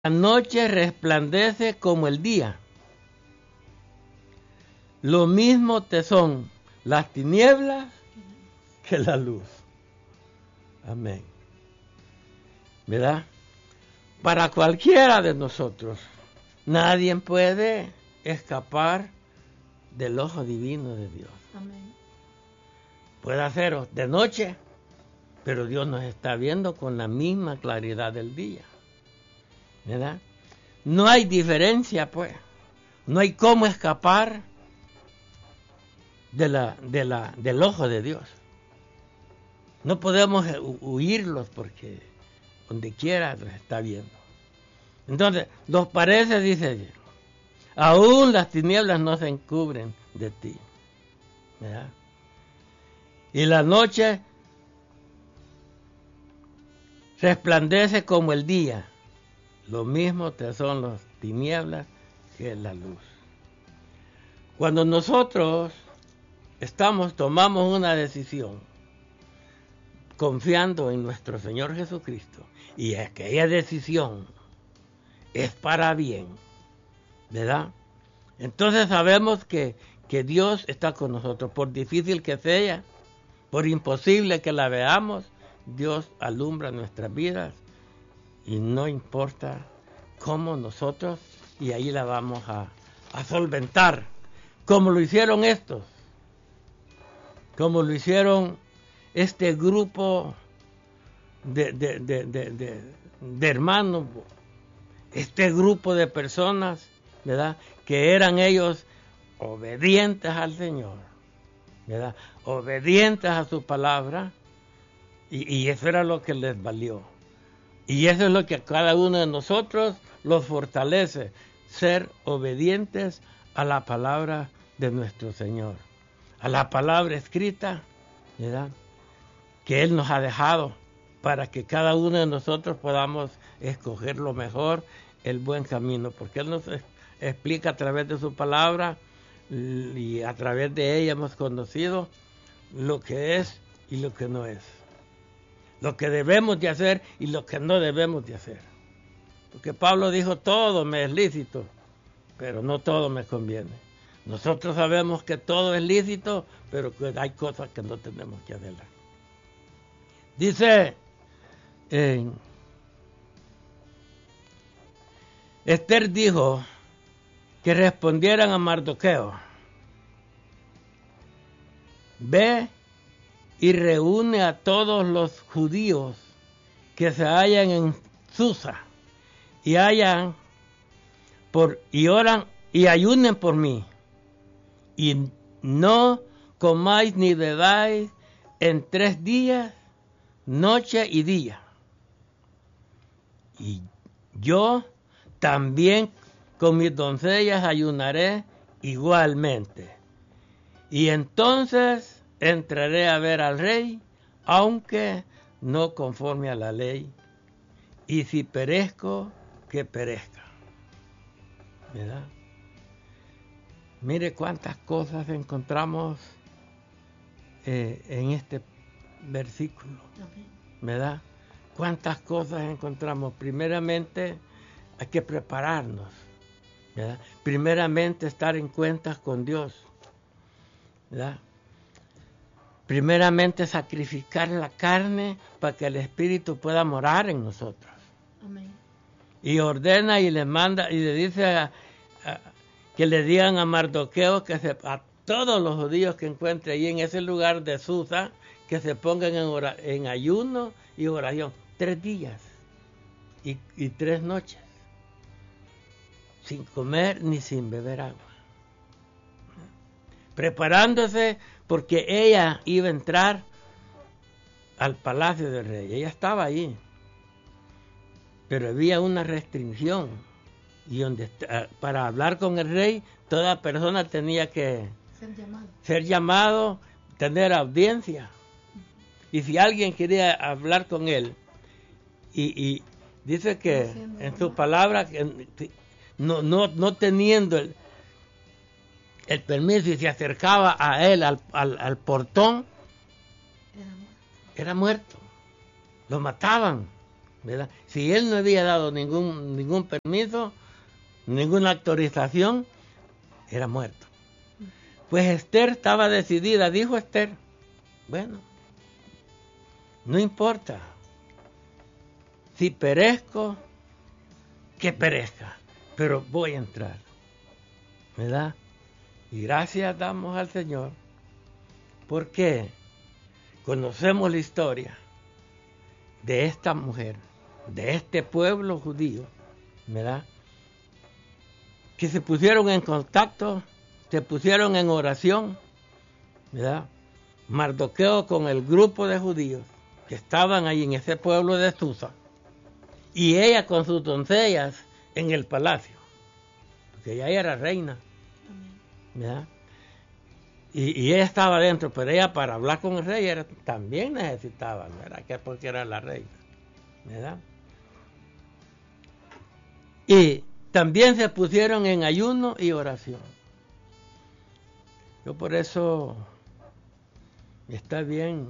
La noche resplandece como el día. Lo mismo te son las tinieblas que la luz. Amén. ¿Verdad? Para cualquiera de nosotros, nadie puede escapar del ojo divino de Dios. Amén. Puede hacerlo de noche, pero Dios nos está viendo con la misma claridad del día. ¿Verdad? No hay diferencia, pues. No hay cómo escapar del ojo de Dios. No podemos huirlos porque donde quiera los está viendo. Entonces, nos parece, dice Dios, aún las tinieblas no se encubren de ti. ¿Verdad? Y la noche resplandece como el día. Lo mismo te son las tinieblas que la luz. Cuando nosotros tomamos una decisión confiando en nuestro Señor Jesucristo, y aquella decisión es para bien, ¿verdad? Entonces sabemos que Dios está con nosotros. Por difícil que sea, por imposible que la veamos, Dios alumbra nuestras vidas y no importa cómo nosotros, y ahí la vamos a solventar, como lo hicieron estos, como lo hicieron este grupo de hermanos, este grupo de personas, ¿verdad? Que eran ellos obedientes al Señor, ¿verdad? Obedientes a su palabra, y eso era lo que les valió. Y eso es lo que a cada uno de nosotros los fortalece, ser obedientes a la palabra de nuestro Señor, a la palabra escrita, ¿verdad? Que Él nos ha dejado para que cada uno de nosotros podamos escoger lo mejor, el buen camino, porque Él nos explica a través de su palabra, y a través de ella hemos conocido lo que es y lo que no es, lo que debemos de hacer y lo que no debemos de hacer. Porque Pablo dijo, todo me es lícito, pero no todo me conviene. Nosotros sabemos que todo es lícito, pero que hay cosas que no tenemos que hacerlas. Dice Esther dijo que respondieran a Mardoqueo: ve y reúne a todos los judíos que se hallan en Susa y oran y ayunen por mí, y no comáis ni bebáis en 3 días, noche y día. Y yo también con mis doncellas ayunaré igualmente. Y entonces entraré a ver al rey, aunque no conforme a la ley. Y si perezco, que perezca. ¿Verdad? Mire cuántas cosas encontramos en este versículo. ¿Verdad? Cuántas cosas encontramos. Primeramente, hay que prepararnos, ¿verdad? Primeramente, estar en cuentas con Dios, ¿verdad? Primeramente, sacrificar la carne para que el Espíritu pueda morar en nosotros. Amén. Y ordena y le manda y le dice que le digan a Mardoqueo a todos los judíos que encuentre ahí en ese lugar de Susa, que se pongan en ayuno y oración 3 días y 3 noches, sin comer ni sin beber agua, preparándose, porque ella iba a entrar al palacio del rey. Ella estaba ahí, pero había una restricción, y para hablar con el rey, toda persona tenía que ser llamado, tener audiencia. Y si alguien quería hablar con él, y dice que en su palabra, no teniendo el permiso, y se acercaba a él al portón, era muerto. Lo mataban. ¿verdad? Si él no había dado ningún permiso, ninguna autorización, era muerto. Pues Esther estaba decidida, dijo Esther, bueno, no importa, si perezco, que perezca, pero voy a entrar, ¿verdad? Y gracias damos al Señor, porque conocemos la historia de esta mujer, de este pueblo judío, ¿verdad? Que se pusieron en contacto, se pusieron en oración, ¿verdad? Mardoqueo con el grupo de judíos que estaban ahí en ese pueblo de Susa, y ella con sus doncellas en el palacio, porque ella era reina, ¿verdad? Y ella estaba adentro, pero ella para hablar con el rey también necesitaba, ¿verdad? Que porque era la reina, ¿verdad? Y también se pusieron en ayuno y oración. Yo por eso, está bien,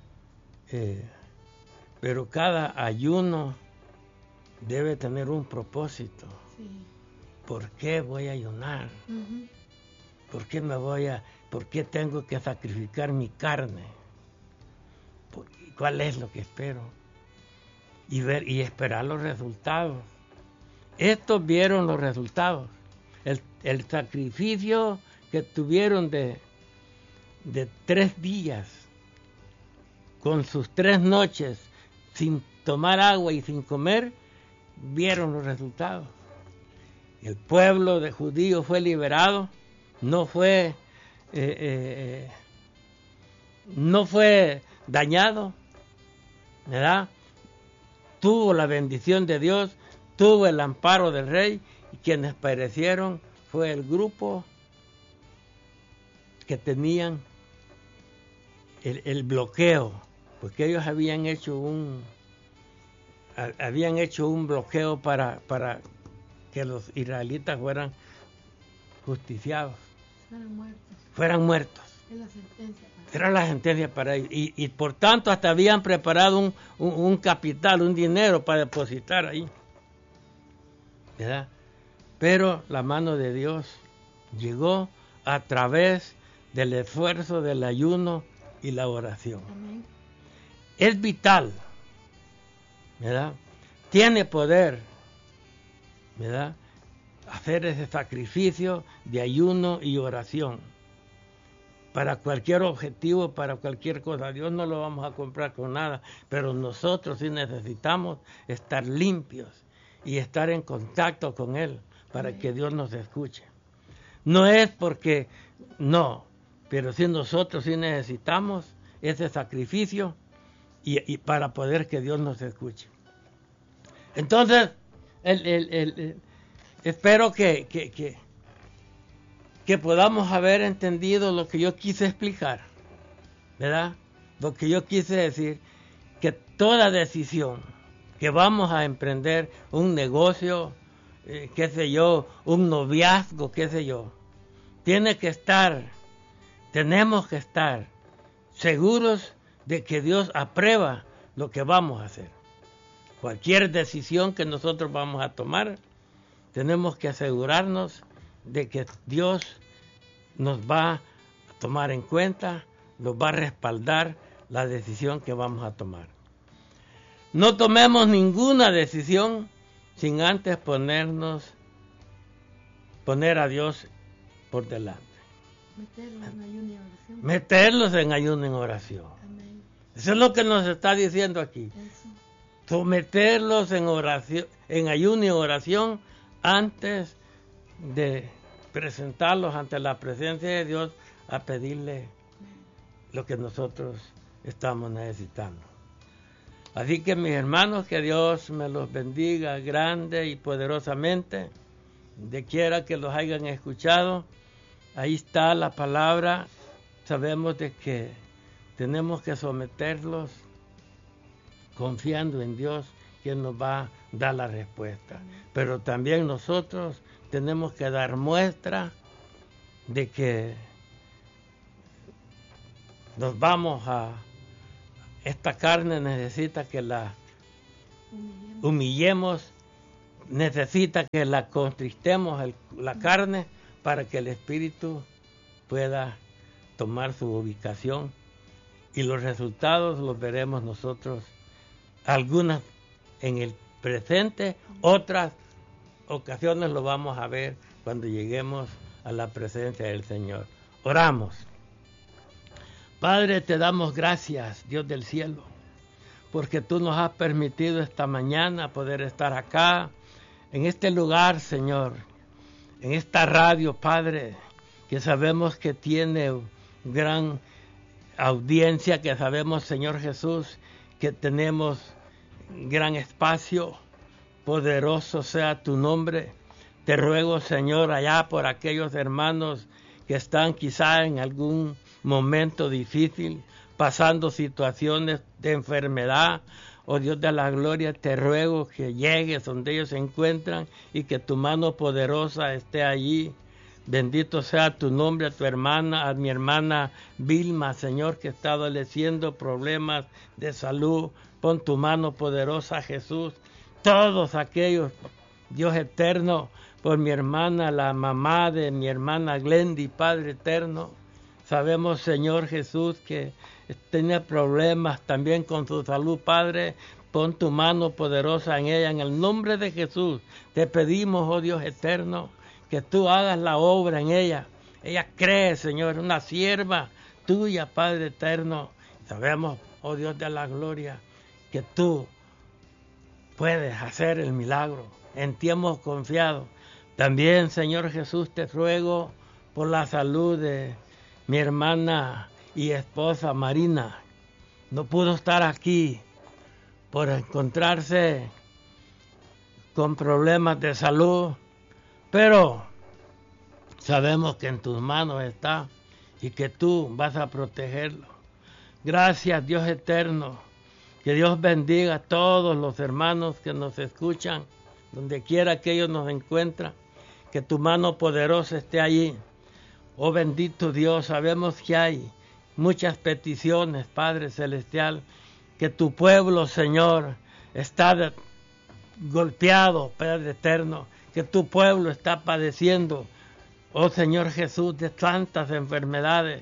pero cada ayuno debe tener un propósito. Sí. ¿Por qué voy a ayunar? ¿Por qué tengo que sacrificar mi carne? ¿Cuál es lo que espero? Y esperar los resultados. Estos vieron los resultados. El sacrificio que tuvieron de 3 días, con sus 3 noches, sin tomar agua y sin comer, vieron los resultados. El pueblo de judíos fue liberado, no fue dañado, ¿verdad? Tuvo la bendición de Dios, tuvo el amparo del rey, y quienes perecieron fue el grupo que tenían el bloqueo, porque ellos habían hecho un bloqueo para que los israelitas fueran justiciados, fueran muertos. Era la sentencia para ellos. Y por tanto hasta habían preparado un capital, un dinero para depositar ahí, ¿verdad? Pero la mano de Dios llegó a través del esfuerzo del ayuno y la oración. Amén. Es vital, ¿verdad? Tiene poder, ¿verdad? Hacer ese sacrificio de ayuno y oración para cualquier objetivo, para cualquier cosa. Dios no lo vamos a comprar con nada, pero nosotros sí necesitamos estar limpios y estar en contacto con Él para que Dios nos escuche. No es porque no, pero sí nosotros sí necesitamos ese sacrificio y para poder que Dios nos escuche. Entonces, espero que podamos haber entendido lo que yo quise explicar, ¿verdad? Lo que yo quise decir, que toda decisión que vamos a emprender, un negocio, un noviazgo, tenemos que estar seguros de que Dios aprueba lo que vamos a hacer. Cualquier decisión que nosotros vamos a tomar, tenemos que asegurarnos de que Dios nos va a tomar en cuenta, nos va a respaldar la decisión que vamos a tomar. No tomemos ninguna decisión sin antes poner a Dios por delante. Meterlos en ayuno y oración. Amén. Eso es lo que nos está diciendo aquí. Eso. Someterlos en oración, en ayuno y oración, antes de presentarlos ante la presencia de Dios a pedirle lo que nosotros estamos necesitando. Así que mis hermanos, que Dios me los bendiga grande y poderosamente, de quiera que los hayan escuchado. Ahí está la palabra. Sabemos de que tenemos que someterlos confiando en Dios, quien nos va a dar la respuesta. Pero también nosotros tenemos que dar muestra de que esta carne necesita que la humillemos, necesita que la contristemos la carne para que el espíritu pueda tomar su ubicación, y los resultados los veremos nosotros, algunas en el presente, otras ocasiones lo vamos a ver cuando lleguemos a la presencia del Señor. Oramos. Padre, te damos gracias, Dios del cielo, porque tú nos has permitido esta mañana poder estar acá, en este lugar, Señor, en esta radio, Padre, que sabemos que tiene gran audiencia, que sabemos, Señor Jesús, que tenemos gran espacio. Poderoso sea tu nombre. Te ruego, Señor, allá por aquellos hermanos que están quizá en algún momento difícil, pasando situaciones de enfermedad. Oh Dios de la gloria, te ruego que llegues donde ellos se encuentran y que tu mano poderosa esté allí. Bendito sea tu nombre, a tu hermana, a mi hermana Vilma, Señor, que está adoleciendo problemas de salud. Pon tu mano poderosa, Jesús. Todos aquellos, Dios eterno, por mi hermana, la mamá de mi hermana Glendy, Padre eterno. Sabemos, Señor Jesús, que tiene problemas también con su salud, Padre. Pon tu mano poderosa en ella, en el nombre de Jesús. Te pedimos, oh Dios eterno, que tú hagas la obra en ella. Ella cree, Señor, una sierva tuya, Padre eterno. Sabemos, oh Dios de la gloria, que tú puedes hacer el milagro. En ti hemos confiado. También, Señor Jesús, te ruego por la salud de mi hermana y esposa Marina. No pudo estar aquí por encontrarse con problemas de salud, pero sabemos que en tus manos está y que tú vas a protegerlo. Gracias, Dios eterno. Que Dios bendiga a todos los hermanos que nos escuchan, donde quiera que ellos nos encuentran. Que tu mano poderosa esté allí. Oh bendito Dios, sabemos que hay muchas peticiones, Padre Celestial, que tu pueblo, Señor, está golpeado, Padre eterno, que tu pueblo está padeciendo, oh Señor Jesús, de tantas enfermedades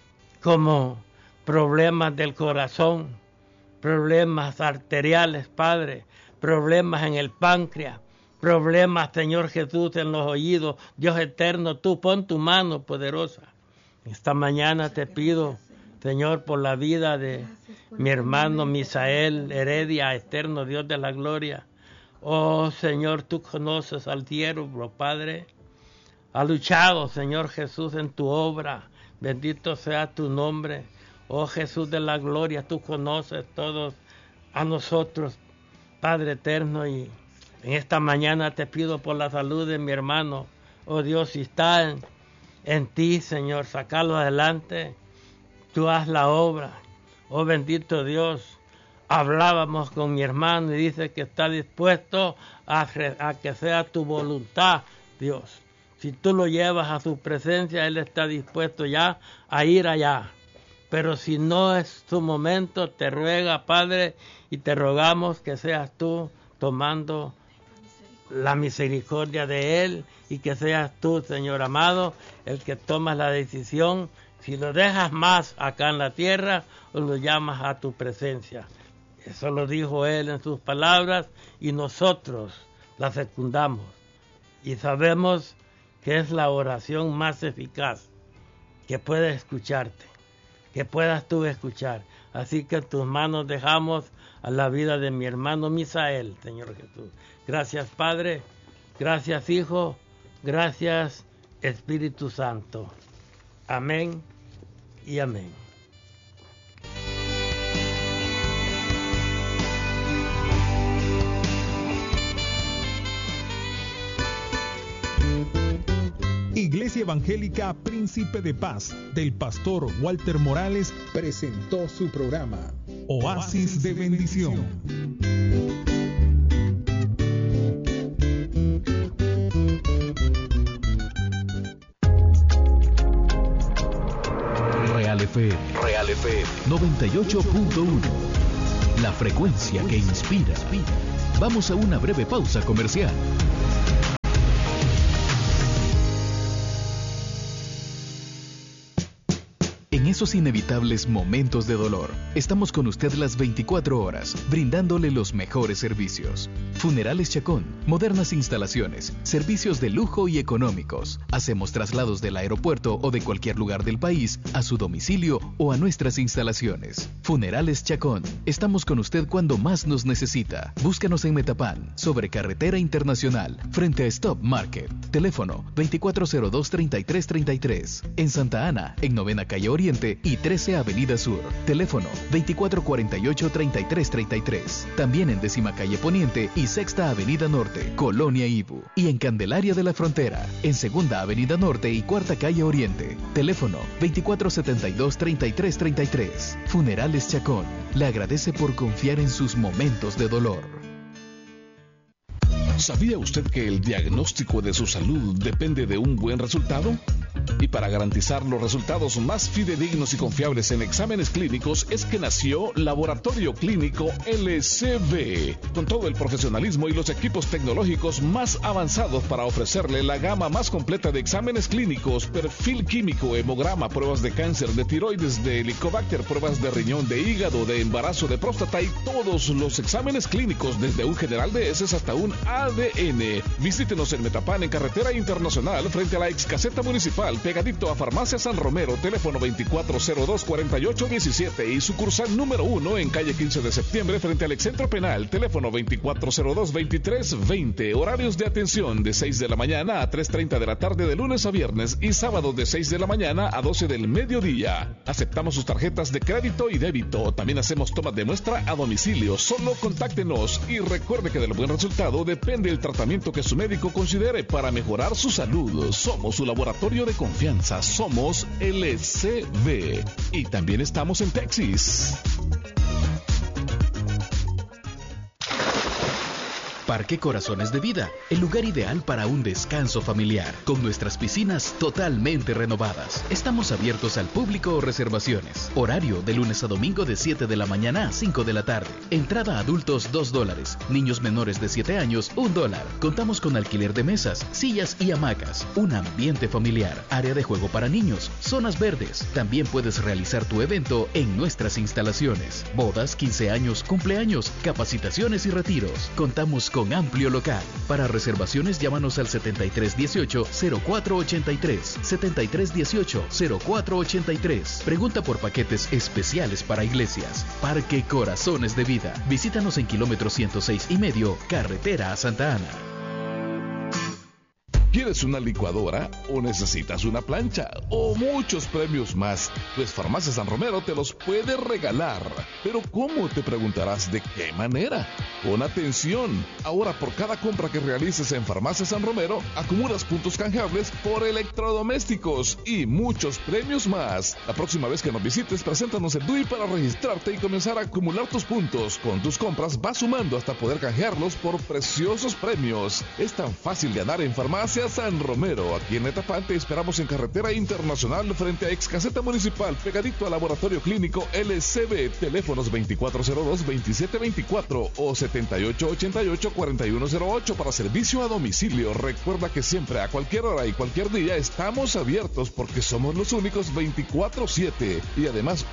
como problemas del corazón, problemas arteriales, Padre, problemas en el páncreas, problemas, Señor Jesús, en los oídos. Dios eterno, tú pon tu mano poderosa. Esta mañana te pido, Señor, por la vida de mi hermano Misael Heredia, eterno Dios de la gloria. Oh Señor, tú conoces al siervo, Padre. Ha luchado, Señor Jesús, en tu obra. Bendito sea tu nombre. Oh Jesús de la gloria, tú conoces todos a nosotros, Padre eterno, y en esta mañana te pido por la salud de mi hermano. Oh Dios, si está en ti, Señor, sacarlo adelante. Tú haz la obra. Oh bendito Dios, hablábamos con mi hermano y dice que está dispuesto a que sea tu voluntad, Dios. Si tú lo llevas a su presencia, Él está dispuesto ya a ir allá. Pero si no es tu momento, te ruega, Padre, y te rogamos que seas tú tomando la misericordia de Él y que seas tú, Señor amado, el que tomas la decisión, si lo dejas más acá en la tierra o lo llamas a tu presencia. Eso lo dijo Él en sus palabras y nosotros la secundamos. Y sabemos que es la oración más eficaz que puede escucharte, que puedas tú escuchar. Así que en tus manos dejamos a la vida de mi hermano Misael, Señor Jesús. Gracias, Padre. Gracias, Hijo. Gracias, Espíritu Santo. Amén y amén. Iglesia Evangélica Príncipe de Paz del pastor Walter Morales presentó su programa Oasis de Bendición. Real FM 98.1 la frecuencia que inspira. Vamos a una breve pausa comercial. En esos inevitables momentos de dolor, estamos con usted las 24 horas, brindándole los mejores servicios. Funerales Chacón, modernas instalaciones, servicios de lujo y económicos. Hacemos traslados del aeropuerto o de cualquier lugar del país a su domicilio o a nuestras instalaciones. Funerales Chacón, estamos con usted cuando más nos necesita. Búscanos en Metapán, sobre Carretera Internacional, frente a Stop Market. Teléfono 2402-3333. En Santa Ana, en 9ª Calle Oriente y 13 Avenida Sur. Teléfono 2448-3333. También en 10ª Calle Poniente y 6ª Avenida Norte, Colonia Ibu. Y en Candelaria de la Frontera, en 2ª Avenida Norte y 4ª Calle Oriente. Teléfono 2472-3333. Funerales Chacón. Le agradece por confiar en sus momentos de dolor. ¿Sabía usted que el diagnóstico de su salud depende de un buen resultado? Y para garantizar los resultados más fidedignos y confiables en exámenes clínicos es que nació Laboratorio Clínico LCB, con todo el profesionalismo y los equipos tecnológicos más avanzados para ofrecerle la gama más completa de exámenes clínicos, perfil químico, hemograma, pruebas de cáncer, de tiroides, de helicobacter, pruebas de riñón, de hígado, de embarazo, de próstata y todos los exámenes clínicos, desde un general de heces hasta un ADN. Visítenos en Metapán, en Carretera Internacional, frente a la ex caseta municipal, pegadito a Farmacia San Romero, teléfono 2402-4817 y sucursal número 1 en calle 15 de septiembre frente al Excentro Penal, teléfono 2402-2320. Horarios de atención de 6 de la mañana a 3:30 de la tarde de lunes a viernes y sábado de 6 de la mañana a 12 del mediodía. Aceptamos sus tarjetas de crédito y débito. También hacemos tomas de muestra a domicilio. Solo contáctenos y recuerde que del buen resultado depende el tratamiento que su médico considere para mejorar su salud. Somos su laboratorio de confianza, somos LCB y también estamos en Texas. Parque Corazones de Vida, el lugar ideal para un descanso familiar, con nuestras piscinas totalmente renovadas. Estamos abiertos al público o reservaciones. Horario de lunes a domingo de 7 de la mañana a 5 de la tarde. Entrada adultos $2, niños menores de 7 años $1. Contamos con alquiler de mesas, sillas y hamacas, un ambiente familiar, área de juego para niños, zonas verdes. También puedes realizar tu evento en nuestras instalaciones. Bodas, 15 años, cumpleaños, capacitaciones y retiros. Contamos con amplio local. Para reservaciones llámanos al 7318-0483, 7318-0483. Pregunta por paquetes especiales para iglesias. Parque Corazones de Vida. Visítanos en kilómetro 106.5, carretera a Santa Ana. ¿Quieres una licuadora o necesitas una plancha o muchos premios más? Pues Farmacia San Romero te los puede regalar. Pero ¿cómo? Te preguntarás, ¿de qué manera? Pon atención. Ahora por cada compra que realices en Farmacia San Romero, acumulas puntos canjeables por electrodomésticos y muchos premios más. La próxima vez que nos visites, preséntanos el DUI para registrarte y comenzar a acumular tus puntos. Con tus compras vas sumando hasta poder canjearlos por preciosos premios. Es tan fácil ganar en Farmacia San Romero. Aquí en Metapán te esperamos en Carretera Internacional frente a ex caseta municipal, pegadito al Laboratorio Clínico LCB. Teléfonos 2402-2724 o 7888-4108 para servicio a domicilio. Recuerda que siempre, a cualquier hora y cualquier día estamos abiertos porque somos los únicos 24/7 y además